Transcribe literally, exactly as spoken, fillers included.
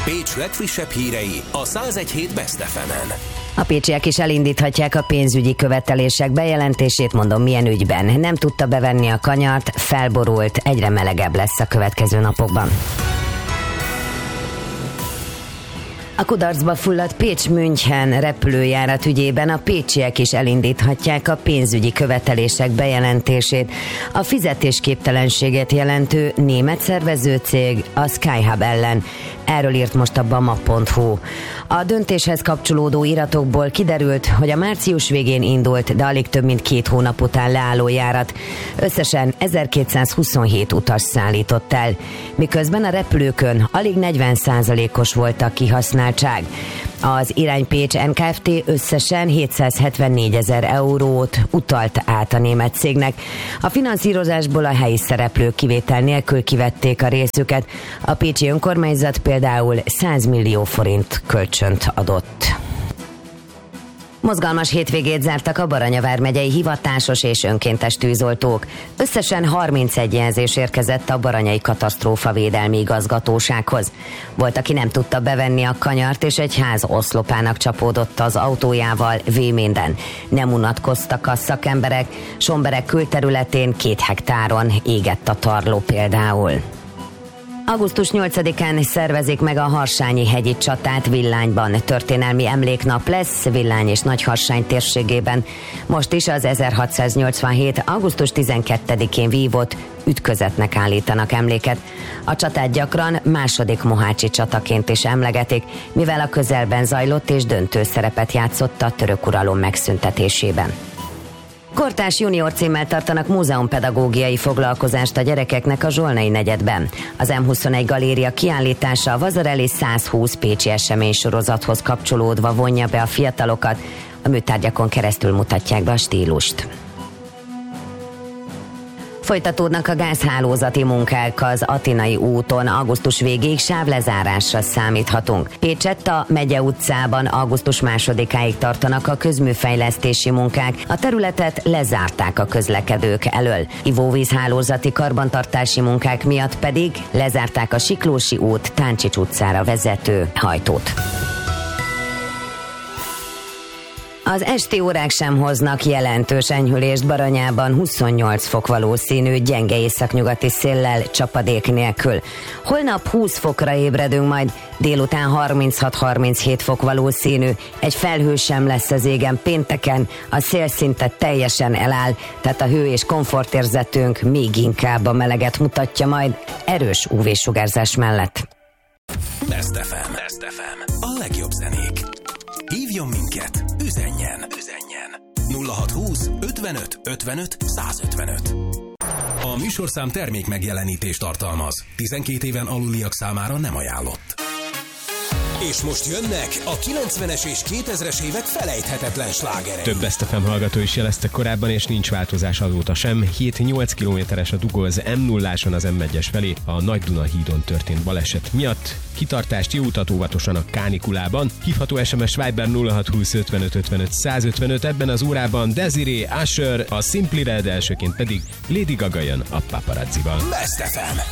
Pécs legfrissebb hírei a száz egy hét Best ef emen. A pécsiek is elindíthatják a pénzügyi követelések bejelentését, mondom milyen ügyben. Nem tudta bevenni a kanyart, felborult, egyre melegebb lesz a következő napokban. A kudarcba fulladt Pécs-München repülőjárat ügyében a pécsiek is elindíthatják a pénzügyi követelések bejelentését. A fizetésképtelenséget jelentő német szervezőcég a Skyhub ellen. Erről írt most a bama pont hu. A döntéshez kapcsolódó iratokból kiderült, hogy a március végén indult, de alig több mint két hónap után leálló járat összesen ezerkétszázhuszonhét utas szállított el, miközben a repülőkön alig negyven százalékos volt a kihasználtság. Az Irány Pécs en ká ef té összesen hétszázhetvennégyezer eurót utalt át a német cégnek. A finanszírozásból a helyi szereplők kivétel nélkül kivették a részüket. A pécsi önkormányzat például száz millió forint kölcsönt adott. Mozgalmas hétvégét zártak a Baranya vármegyei hivatásos és önkéntes tűzoltók. Összesen harmincegy jelzés érkezett a baranyai katasztrófavédelmi igazgatósághoz. Volt, aki nem tudta bevenni a kanyart, és egy ház oszlopának csapódott az autójával, véménden. Nem unatkoztak a szakemberek, Sombereg külterületén két hektáron égett a tarló például. augusztus nyolcadikán szervezik meg a Harsányi hegyi csatát Villányban. Történelmi emléknap lesz Villány és Nagyharsány térségében. Most is az ezerhatszáznyolcvanhét. augusztus tizenkettedikén vívott ütközetnek állítanak emléket. A csatát gyakran második mohácsi csataként is emlegetik, mivel a közelben zajlott és döntő szerepet játszott a török uralom megszüntetésében. Kortárs junior címmel tartanak múzeumpedagógiai foglalkozást a gyerekeknek a Zsolnai negyedben. Az em huszonegy galéria kiállítása a Vazareli százhúsz pécsi eseménysorozathoz kapcsolódva vonja be a fiatalokat, a műtárgyakon keresztül mutatják be a stílust. Folytatódnak a gázhálózati munkák az Atinai úton, augusztus végéig sávlezárásra számíthatunk. Pécsett a Megye utcában augusztus másodikáig tartanak a közműfejlesztési munkák, a területet lezárták a közlekedők elől. Ivóvízhálózati karbantartási munkák miatt pedig lezárták a Siklósi út Táncsics utcára vezető hajtót. Az esti órák sem hoznak jelentős enyhülést Baranyában, huszonnyolc fok valószínű, gyenge északnyugati széllel, csapadék nélkül. Holnap húsz fokra ébredünk majd, délután harminchat-harminchét fok valószínű, egy felhő sem lesz az égen pénteken, a szél szinte teljesen eláll, tehát a hő és komfortérzetünk még inkább a meleget mutatja majd, erős ú vé-sugárzás mellett. Best ef em. Best ef em. A legjobb zenék. Hívjon minket, üzenjen, üzenjen. nulla hatszázhúsz ötvenöt ötvenöt százötvenöt. A műsorszám termék megjelenítést tartalmaz. tizenkét éven aluliak számára nem ajánlott. És most jönnek a kilencvenes és kétezres évek felejthetetlen slágerei. Több Best ef em hallgató is jelezte korábban, és nincs változás azóta sem. hét-nyolc kilométeres a dugó az em nulláson az em egyes felé a Nagy Duna hídon történt baleset miatt. Kitartást, jó utat óvatosan a kánikulában. Hívható es em es Viber nulla hatszázhúsz ötvenöt ötvenöt százötvenöt. Ebben az órában Desiree, Usher, a Simply Red, elsőként pedig Lady Gaga jön a Paparazzival. Best ef em.